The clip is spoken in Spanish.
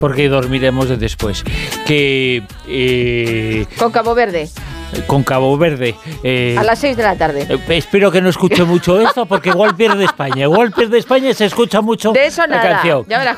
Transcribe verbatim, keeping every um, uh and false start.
porque dormiremos después. Que eh, Con Cabo Verde. Con Cabo Verde. Eh, a las seis de la tarde. Eh, espero que no escuche mucho esto, porque igual pierde España. Igual pierde España y se escucha mucho de eso la nada. canción. Ya verás